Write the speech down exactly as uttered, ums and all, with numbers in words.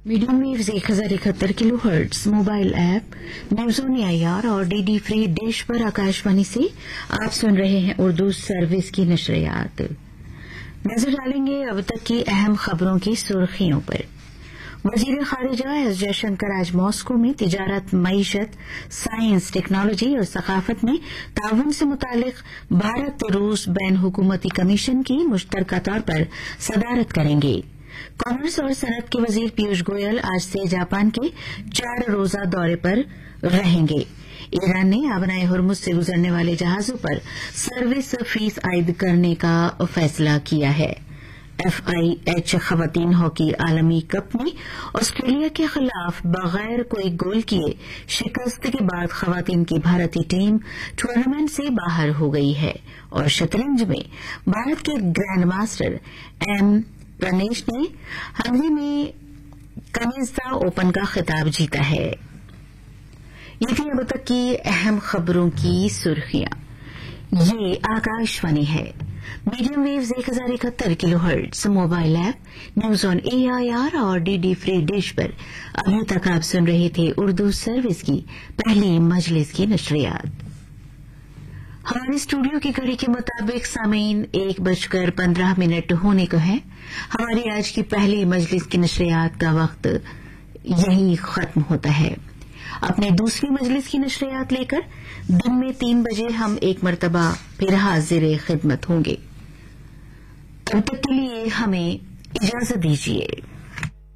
Medium waves एक हजार इकहत्तर kilo hertz mobile app news on AIR और डीडी फ्री डिश पर आकाशवाणी से आप सुन रहे हैं उर्दू सर्विस की नशरियात। नजर डालेंगे अब तक की अहम खबरों की सुर्खियों पर। वजीर खारिजा एस जयशंकर आज मॉस्को में तिजारत, मईशत, साइंस, टेक्नोलॉजी और सकाफत में ताउन से मुतालिक भारत रूस बैन हुकूमती कमीशन की मुश्तरका तौर पर सदारत करेंगे। कॉमर्स और सनत के वजीर पीयूष गोयल आज से जापान के चार रोजा दौरे पर रहेंगे। ईरान ने आबनाए हुर्मुज से गुजरने वाले जहाजों पर सर्विस फीस आयद करने का फैसला किया है। एफआईएच खवातीन हॉकी आलमी कप में ऑस्ट्रेलिया के खिलाफ बगैर कोई गोल किए शिकस्त के बाद खवातीन की भारतीय टीम टूर्नामेंट से बाहर हो गई है और शतरंज में भारत के ग्रैंड मास्टर एम प्रणेश ने हाल ही में कमेंसा ओपन का खिताब जीता है। ये थी अब तक की अहम खबरों की सुर्खियां। ये आकाशवाणी है। मीडियम वेव्स एक हजार इकहत्तर kilo hertz mobile app news on AIR और डीडी फ्री डिश पर अभी तक आप सुन रहे थे उर्दू सर्विस की पहली मजलिस की नशरियात। हमारे स्टूडियो की घड़ी के मुताबिक सामीन एक बजकर पंद्रह मिनट होने को है। हमारी आज की पहली मजलिस की नशरियात का वक्त यही खत्म होता है। अपने दूसरी मजलिस की नशरियात लेकर दिन में तीन बजे हम एक मरतबा फिर हाजिर खिदमत होंगे। तब तक के लिए हमें इजाजत दीजिए।